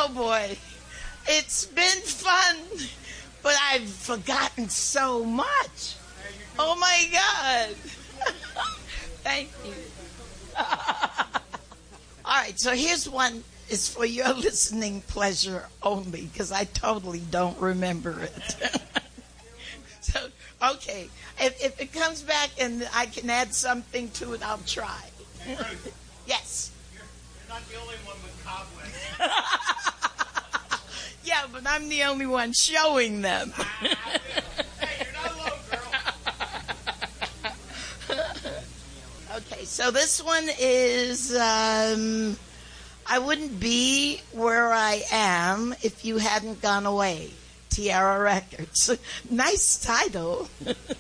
Oh, boy. It's been fun, but I've forgotten so much. Oh, my God. Thank you. All right, so here's one. It's for your listening pleasure only, because I totally don't remember it. So, okay. If it comes back and I can add something to it, I'll try. Yes. You're not the only one with cobwebs. Yeah, but I'm the only one showing them. Hey, you're not alone, girl. Okay, so this one is, I wouldn't be where I am if you hadn't gone away. Tiara Records. Nice title.